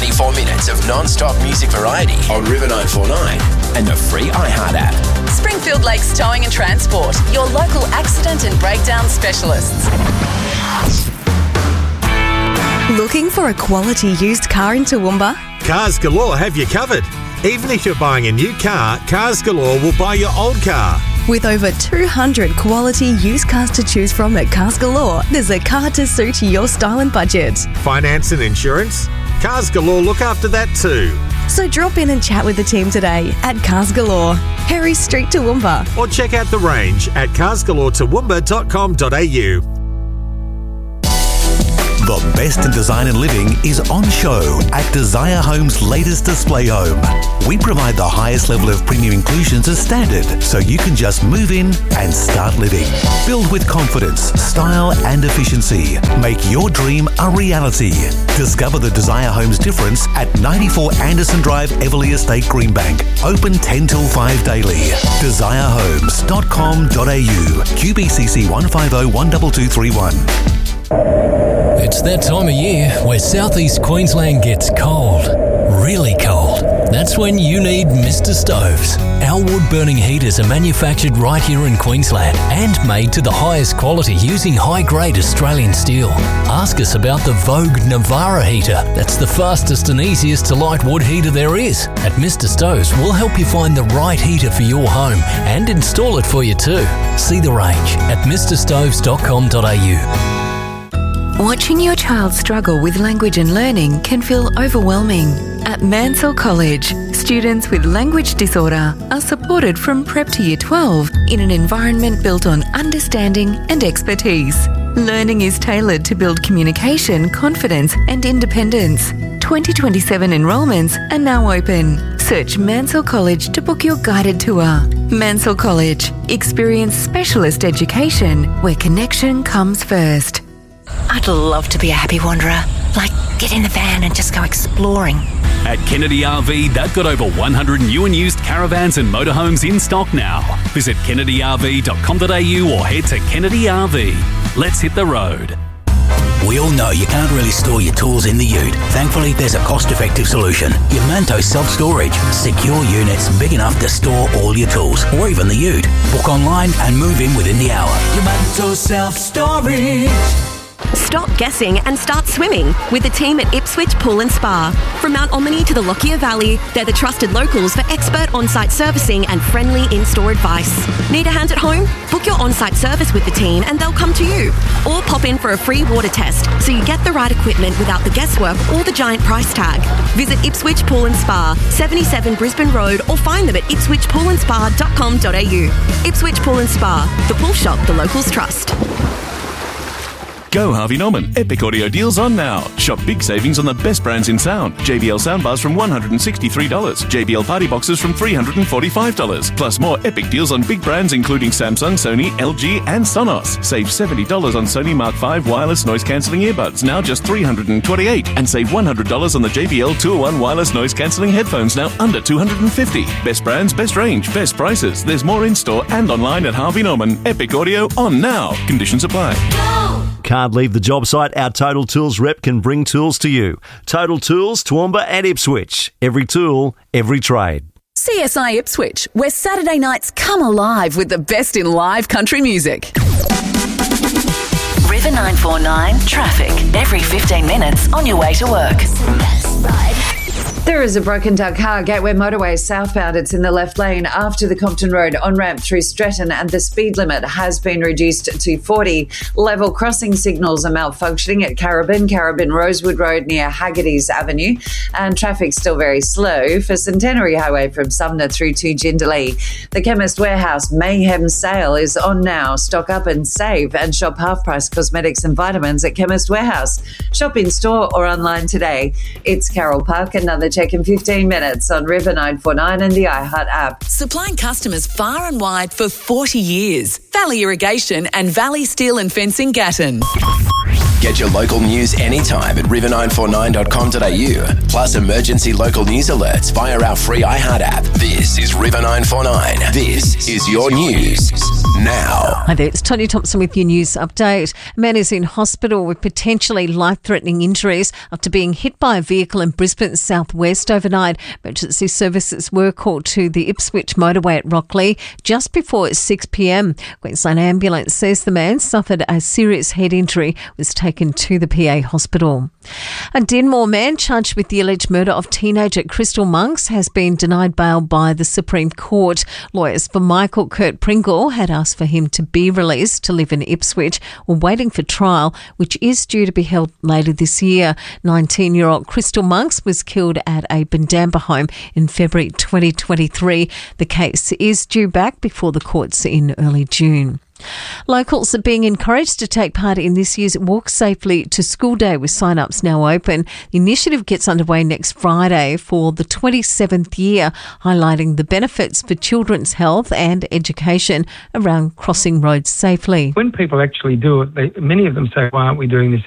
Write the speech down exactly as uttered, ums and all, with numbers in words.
ninety-four minutes of non-stop music variety on River nine four nine and the free iHeart app. Springfield Lakes Towing and Transport, your local accident and breakdown specialists. Looking for a quality used car in Toowoomba? Cars Galore have you covered. Even if you're buying a new car, Cars Galore will buy your old car. With over two hundred quality used cars to choose from at Cars Galore, there's a car to suit your style and budget. Finance and insurance? Cars Galore look after that too. So drop in and chat with the team today at Cars Galore, Harry Street, Toowoomba. Or check out the range at cars galore toowoomba dot com dot a u. The best in design and living is on show at Desire Home's latest display home. We provide the highest level of premium inclusions as standard, so you can just move in and start living. Build with confidence, style and efficiency. Make your dream a reality. Discover the Desire Home's difference at ninety-four Anderson Drive, Everleigh Estate, Greenbank. Open ten till five daily. desire homes dot com dot a u. Q B C C one five zero one two two three one. It's that time of year where southeast Queensland gets cold, really cold. That's when you need Mister Stoves. Our wood-burning heaters are manufactured right here in Queensland and made to the highest quality using high-grade Australian steel. Ask us about the Vogue Navara heater. That's the fastest and easiest to light wood heater there is. At Mister Stoves, we'll help you find the right heater for your home and install it for you too. See the range at mister stoves dot com dot a u. Watching your child struggle with language and learning can feel overwhelming. At Mansell College, students with language disorder are supported from prep to year twelve in an environment built on understanding and expertise. Learning is tailored to build communication, confidence and independence. twenty twenty-seven enrolments are now open. Search Mansell College to book your guided tour. Mansell College. Experience specialist education where connection comes first. I'd love to be a happy wanderer. Like, get in the van and just go exploring. At Kennedy R V, they've got over one hundred new and used caravans and motorhomes in stock now. Visit kennedy r v dot com dot a u or head to Kennedy R V. Let's hit the road. We all know you can't really store your tools in the ute. Thankfully, there's a cost-effective solution. Your Manto Self-Storage. Secure units big enough to store all your tools, or even the ute. Book online and move in within the hour. Your Manto Self-Storage. Stop guessing and start swimming with the team at Ipswich Pool and Spa. From Mount Omni to the Lockyer Valley, they're the trusted locals for expert on-site servicing and friendly in-store advice. Need a hand at home? Book your on-site service with the team and they'll come to you. Or pop in for a free water test so you get the right equipment without the guesswork or the giant price tag. Visit Ipswich Pool and Spa, seventy-seven Brisbane Road, or find them at ipswich pool and spa dot com dot a u. Ipswich Pool and Spa, the pool shop the locals trust. Go Harvey Norman. Epic audio deals on now. Shop big savings on the best brands in sound. J B L soundbars from one hundred sixty-three dollars. J B L party boxes from three hundred forty-five dollars. Plus more epic deals on big brands including Samsung, Sony, L G and Sonos. Save seventy dollars on Sony Mark five wireless noise cancelling earbuds, now just three hundred twenty-eight dollars. And save one hundred dollars on the J B L two oh one wireless noise cancelling headphones, now under two hundred fifty dollars. Best brands, best range, best prices. There's more in store and online at Harvey Norman. Epic audio on now. Conditions apply. Can't leave the job site? Our Total Tools rep can bring tools to you. Total Tools, Toowoomba and Ipswich. Every tool, every trade. C S I Ipswich, where Saturday nights come alive with the best in live country music. River nine four nine traffic. Every fifteen minutes on your way to work. There is a broken down car, Gateway Motorway southbound. It's in the left lane after the Compton Road on-ramp through Stretton, and the speed limit has been reduced to forty. Level crossing signals are malfunctioning at Carabin, Carabin Rosewood Road near Haggerty's Avenue, and traffic's still very slow for Centenary Highway from Sumner through to Jindalee. The Chemist Warehouse Mayhem sale is on now. Stock up and save and shop half-price cosmetics and vitamins at Chemist Warehouse. Shop in store or online today. It's Carol Park, another check in fifteen minutes on River nine four nine and the iHeart app. Supplying customers far and wide for forty years. Valley Irrigation and Valley Steel and Fencing Gatton. Get your local news anytime at river nine four nine dot com dot a u. Plus emergency local news alerts via our free iHeart app. This is River nine four nine. This is your news now. Hi there, it's Tony Thompson with your news update. A man is in hospital with potentially life-threatening injuries after being hit by a vehicle in Brisbane's southwest overnight. Emergency services were called to the Ipswich motorway at Rockley just before six p.m. Queensland Ambulance says the man suffered a serious head injury, was taken to the P A hospital. A Dinmore man charged with the alleged murder of teenager Crystal Monks has been denied bail by the Supreme Court. Lawyers for Michael Kurt Pringle had asked for him to be released to live in Ipswich while waiting for trial, which is due to be held later this year. nineteen-year-old Crystal Monks was killed at a Bundamba home in February twenty twenty-three. The case is due back before the courts in early June. Locals are being encouraged to take part in this year's Walk Safely to School Day with sign-ups now open. The initiative gets underway next Friday for the twenty-seventh year, highlighting the benefits for children's health and education around crossing roads safely. When people actually do it, they, many of them say, why aren't we doing this